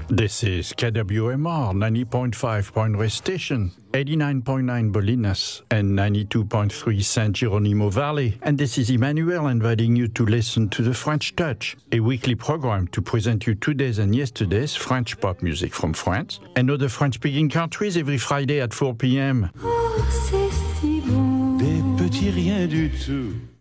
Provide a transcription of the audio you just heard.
This is KWMR 90.5 Point Reyes Station, 89.9 Bolinas, and 92.3 San Geronimo Valley. And this is Emmanuel inviting you to listen to The French Touch, a weekly program to present you today's and yesterday's French pop music from France and other French-speaking countries every Friday at 4 p.m. Oh, c'est si bon. Des petits riens du tout.